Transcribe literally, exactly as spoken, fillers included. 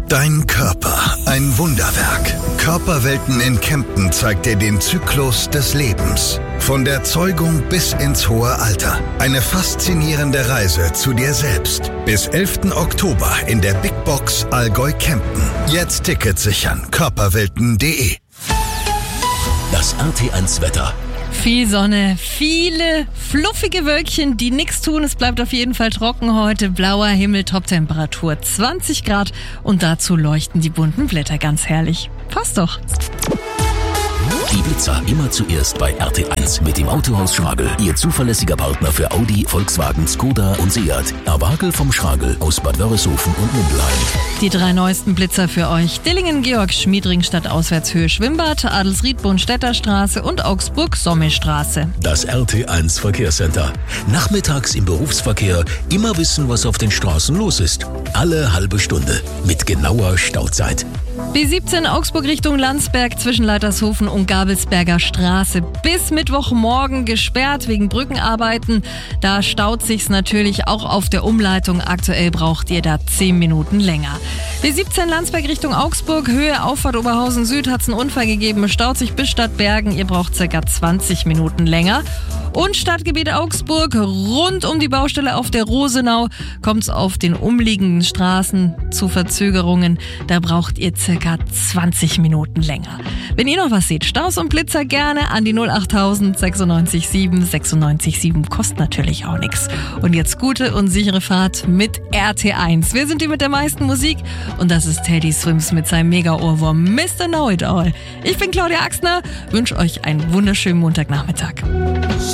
Dein Körper, ein Wunderwerk. Körperwelten in Kempten zeigt dir den Zyklus des Lebens. Von der Zeugung bis ins hohe Alter. Eine faszinierende Reise zu dir selbst. Bis elften Oktober in der Big Box Allgäu Kempten. Jetzt Tickets sichern. körperwelten punkt de. Das R T eins Wetter. Viel Sonne, viele fluffige Wölkchen, die nichts tun. Es bleibt auf jeden Fall trocken heute. Blauer Himmel, Toptemperatur zwanzig Grad und dazu leuchten die bunten Blätter ganz herrlich. Passt doch. Die Blitzer immer zuerst bei R T eins mit dem Autohaus Schragel. Ihr zuverlässiger Partner für Audi, Volkswagen, Skoda und Seat. Erwagel vom Schragel aus Bad Wörishofen und Mindelheim. Die drei neuesten Blitzer für euch. Dillingen, Georg, Schmiedringstadt, Auswärtshöhe, Schwimmbad, Adelsried, Städter Straße und Augsburg, Sommestraße. Das R T eins Verkehrscenter. Nachmittags im Berufsverkehr immer wissen, was auf den Straßen los ist. Alle halbe Stunde mit genauer Stauzeit. B siebzehn Augsburg Richtung Landsberg zwischen Leitershofen und Gabelsberger Straße. Bis Mittwochmorgen gesperrt wegen Brückenarbeiten. Da staut sich's natürlich auch auf der Umleitung. Aktuell braucht ihr da zehn Minuten länger. B siebzehn Landsberg Richtung Augsburg, Höhe Auffahrt Oberhausen Süd hat's einen Unfall gegeben. Staut sich bis Stadtbergen. Ihr braucht circa zwanzig Minuten länger. Und Stadtgebiet Augsburg, rund um die Baustelle auf der Rosenau, kommt's auf den umliegenden Straßen zu Verzögerungen. Da braucht ihr circa zwanzig Minuten länger. Wenn ihr noch was seht, Staus und Blitzer gerne an die null achttausend sechsundneunzig sieben sechsundneunzig sieben, kostet natürlich auch nichts. Und jetzt gute und sichere Fahrt mit R T eins. Wir sind die mit der meisten Musik und das ist Teddy Swims mit seinem Mega-Ohrwurm Mister Know It All. Ich bin Claudia Axner, wünsche euch einen wunderschönen Montagnachmittag.